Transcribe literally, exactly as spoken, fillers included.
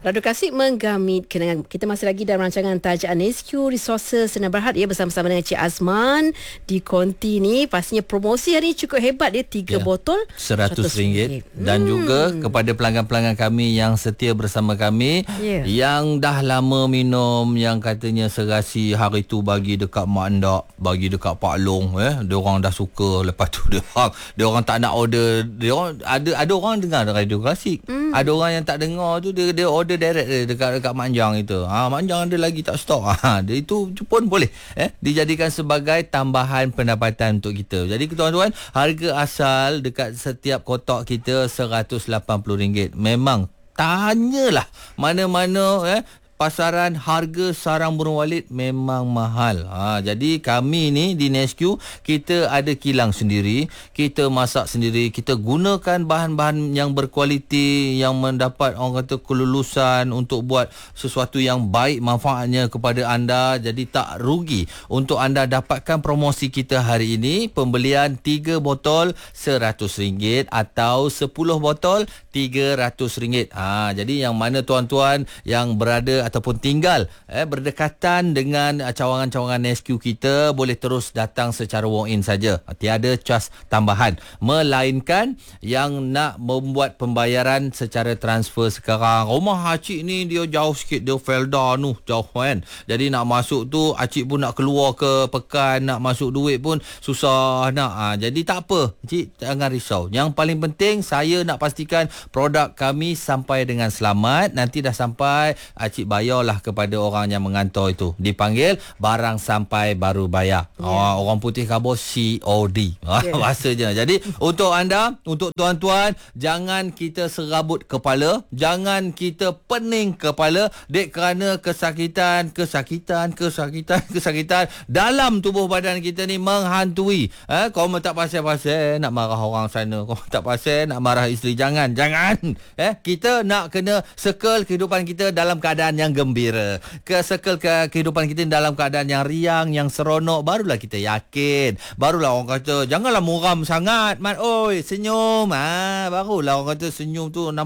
Radio Kasih menggamit kenangan. Kita masih lagi dalam rancangan Taja N S Q Resources Senang Berhad ya, bersama-sama dengan Cik Azman di konti ni. Pastinya promosi hari ni cukup hebat dia, tiga ya. botol seratus ringgit. Dan hmm. juga kepada pelanggan-pelanggan kami yang setia bersama kami, yeah. yang dah lama minum, yang katanya serasi hari tu bagi dekat mak ndak, bagi dekat Pak Long, eh dia orang dah suka, lepas tu dia orang dia orang tak nak order, dia orang ada ada orang dengar Radio Klasik. Hmm. Ada orang yang tak dengar tu dia dia order direct dia dekat dekat Manjang itu. Ha, Manjang ada lagi tak stok. Ha, dia itu pun boleh eh dijadikan sebagai tambahan pendapatan untuk kita. Jadi tuan-tuan, harga asal dekat setiap kotak kita seratus lapan puluh ringgit. Memang tanyalah mana-mana eh pasaran harga sarang burung walit memang mahal. Ha, jadi kami ni di N S Q, kita ada kilang sendiri, kita masak sendiri, kita gunakan bahan-bahan yang berkualiti, yang mendapat orang kata kelulusan untuk buat sesuatu yang baik manfaatnya kepada anda. Jadi tak rugi untuk anda dapatkan promosi kita hari ini. Pembelian tiga botol seratus ringgit atau sepuluh botol tiga ratus ringgit. Ha, jadi yang mana tuan-tuan yang berada ataupun tinggal eh, berdekatan dengan uh, cawangan-cawangan N S Q kita, boleh terus datang secara walk-in saja. Tiada cas tambahan, melainkan yang nak membuat pembayaran secara transfer sekarang. Rumah acik ni dia jauh sikit, dia Felda tu jauh kan. Jadi nak masuk tu acik pun nak keluar ke pekan, nak masuk duit pun susah nak. Ha, jadi tak apa, cik jangan risau. Yang paling penting saya nak pastikan produk kami sampai dengan selamat. Nanti dah sampai, acik bayarlah kepada orang yang mengantar itu. Dipanggil barang sampai baru bayar. Yeah. Oh, orang putih kabur C O D. Yeah. Bahasanya. Jadi untuk anda, untuk tuan-tuan, jangan kita serabut kepala, jangan kita pening kepala dek kerana kesakitan, kesakitan, kesakitan, kesakitan dalam tubuh badan kita ni menghantui. Eh, kau tak pasal-pasal nak marah orang sana, kau tak pasal nak marah isteri, jangan, jangan. Eh, kita nak kena circle kehidupan kita dalam keadaan yang gembira. Ke circle ke kehidupan kita dalam keadaan yang riang, yang seronok, barulah kita yakin. Barulah orang kata janganlah muram sangat, Mat. Oi, senyum. Ah, ha, barulah orang kata senyum tu